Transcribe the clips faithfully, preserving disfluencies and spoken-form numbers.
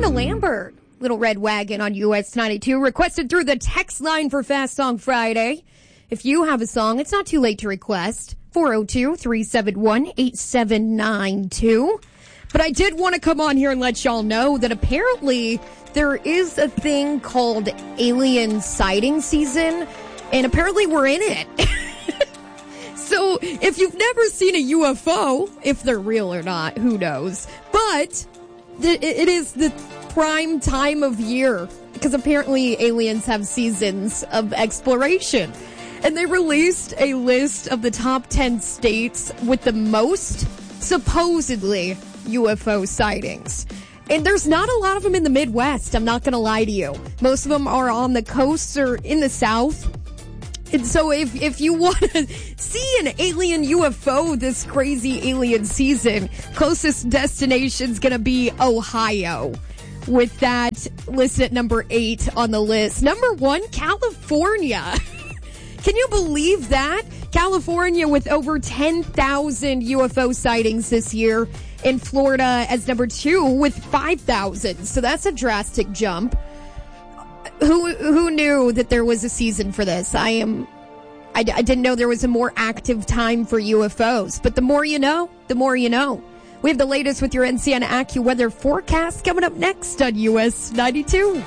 Amanda Lambert, Little Red Wagon on U S ninety-two, requested through the text line for Fast Song Friday. If you have a song, it's not too late to request. four oh two, three seven one, eight seven nine two. But I did want to come on here and let y'all know that apparently there is a thing called alien sighting season, and apparently we're in it. So if you've never seen a U F O, if they're real or not, who knows? But th- it is the prime time of year because apparently aliens have seasons of exploration. And they released a list of the top ten states with the most supposedly U F O sightings. And there's not a lot of them in the Midwest, I'm not going to lie to you. Most of them are on the coasts or in the South. And so if, if you want to see an alien U F O this crazy alien season, closest destination's going to be Ohio. With that listed at number eight on the list. Number one, California. Can you believe that? California with over ten thousand U F O sightings this year. In Florida as number two with five thousand. So that's a drastic jump. Who who knew that there was a season for this? I am, I, I didn't know there was a more active time for U F Os. But the more you know, the more you know. We have the latest with your Enciana AccuWeather forecast coming up next on U S ninety-two.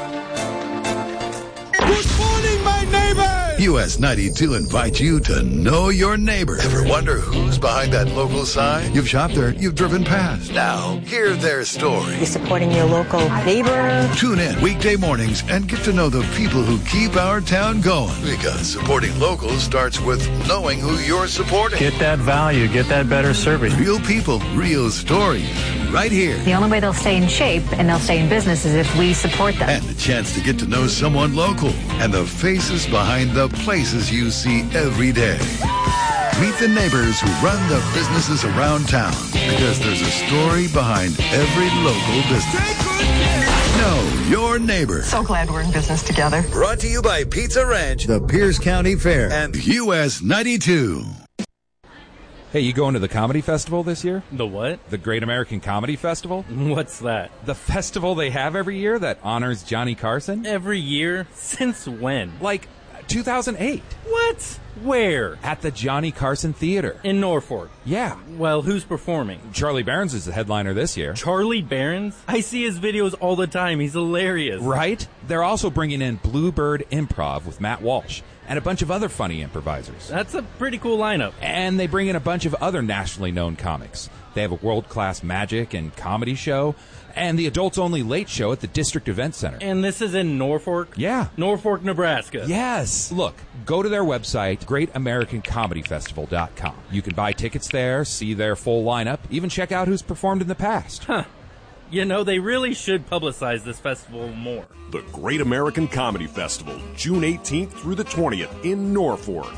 Good morning, my neighbor! U S ninety-two invites you to know your neighbor. Ever wonder who's behind that local sign? You've shopped there, you've driven past. Now, hear their story. You're supporting your local neighbor. Tune in weekday mornings and get to know the people who keep our town going. Because supporting locals starts with knowing who you're supporting. Get that value, get that better service. Real people, real stories, right here. The only way they'll stay in shape and they'll stay in business is if we support them. And the chance to get to know someone local and the faces behind the places you see every day. Meet the neighbors who run the businesses around town, because there's a story behind every local business. Know your neighbor. So glad we're in business together. Brought to you by Pizza Ranch, the Pierce County Fair, and U S ninety-two. Hey, you going to the comedy festival this year? The what? The Great American Comedy Festival? What's that? The festival they have every year that honors Johnny Carson? Every year? Since when? Like two thousand eight. What? Where? At the Johnny Carson Theater. In Norfolk? Yeah. Well, who's performing? Charlie Barons is the headliner this year. Charlie Barons? I see his videos all the time. He's hilarious. Right? They're also bringing in Bluebird Improv with Matt Walsh and a bunch of other funny improvisers. That's a pretty cool lineup. And they bring in a bunch of other nationally known comics. They have a world-class magic and comedy show, and the adults-only late show at the District Event Center. And this is in Norfolk? Yeah. Norfolk, Nebraska. Yes. Look, go to their website, great american comedy festival dot com. You can buy tickets there, see their full lineup, even check out who's performed in the past. Huh. You know, they really should publicize this festival more. The Great American Comedy Festival, June eighteenth through the twentieth in Norfolk.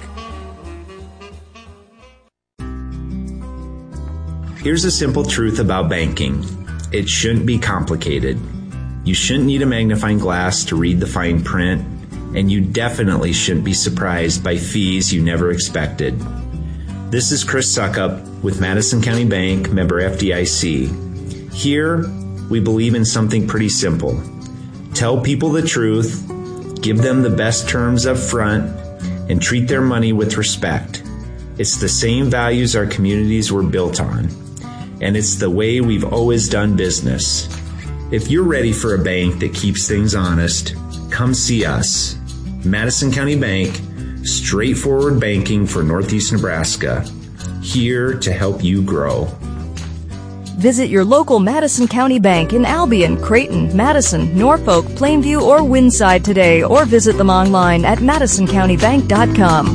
Here's a simple truth about banking. It shouldn't be complicated. You shouldn't need a magnifying glass to read the fine print, and you definitely shouldn't be surprised by fees you never expected. This is Chris Suckup with Madison County Bank, member F D I C. Here, we believe in something pretty simple. Tell people the truth, give them the best terms up front, and treat their money with respect. It's the same values our communities were built on, and it's the way we've always done business. If you're ready for a bank that keeps things honest, come see us. Madison County Bank, straightforward banking for Northeast Nebraska. Here to help you grow. Visit your local Madison County Bank in Albion, Creighton, Madison, Norfolk, Plainview, or Winside today, or visit them online at madison county bank dot com.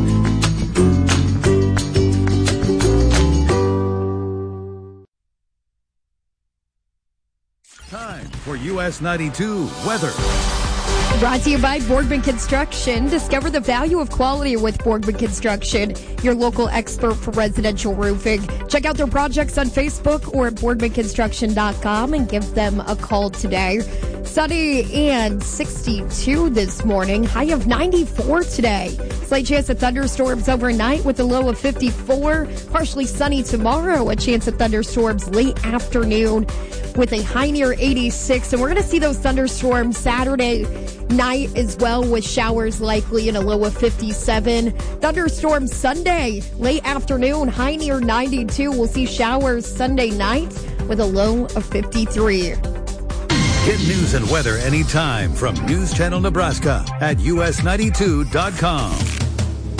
Time for U S ninety-two weather. Brought to you by Boardman Construction. Discover the value of quality with Boardman Construction, your local expert for residential roofing. Check out their projects on Facebook or at boardman construction dot com and give them a call today. Sunny and sixty-two this morning. High of ninety-four today. Slight chance of thunderstorms overnight with a low of fifty-four. Partially sunny tomorrow. A chance of thunderstorms late afternoon with a high near eighty-six. And we're going to see those thunderstorms Saturday night as well, with showers likely and a low of fifty-seven. Thunderstorms Sunday, late afternoon, high near ninety-two. We'll see showers Sunday night with a low of fifty-three. Get news and weather anytime from News Channel Nebraska at U S ninety-two dot com.